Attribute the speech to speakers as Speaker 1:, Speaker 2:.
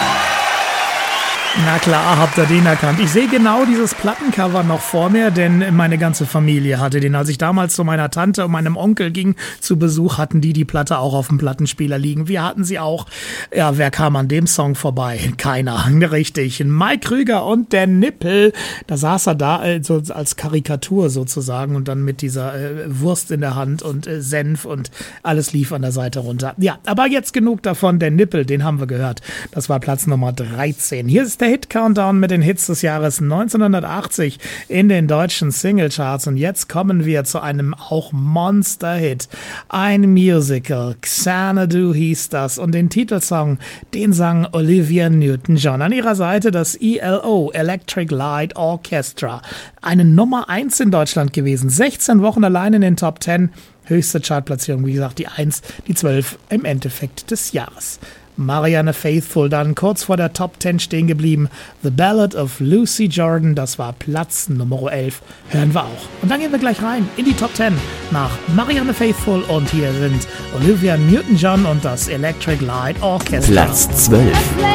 Speaker 1: Na klar, habt ihr den erkannt. Ich sehe genau dieses Plattencover noch vor mir, denn meine ganze Familie hatte den. Als ich damals zu meiner Tante und meinem Onkel ging zu Besuch, hatten die Platte auch auf dem Plattenspieler liegen. Wir hatten sie auch. Ja, wer kam an dem Song vorbei? Keiner. Richtig. Mike Krüger und der Nippel. Da saß er da so als Karikatur sozusagen und dann mit dieser Wurst in der Hand und Senf und alles lief an der Seite runter. Ja, aber jetzt genug davon. Der Nippel, den haben wir gehört. Das war Platz Nummer 13. Hier ist der Hit-Countdown mit den Hits des Jahres 1980 in den deutschen Singlecharts. Und jetzt kommen wir zu einem auch Monster-Hit. Ein Musical. Xanadu hieß das. Und den Titelsong, den sang Olivia Newton-John. An ihrer Seite das ELO, Electric Light Orchestra. Eine Nummer 1 in Deutschland gewesen. 16 Wochen allein in den Top 10. Höchste Chartplatzierung, wie gesagt, die 1, die 12 im Endeffekt des Jahres. Marianne Faithfull dann kurz vor der Top 10 stehen geblieben. The Ballad of Lucy Jordan, das war Platz Nummer 11. Hören wir auch. Und dann gehen wir gleich rein in die Top 10 nach Marianne Faithfull. Und hier sind Olivia Newton-John und das Electric Light Orchestra.
Speaker 2: Platz 12.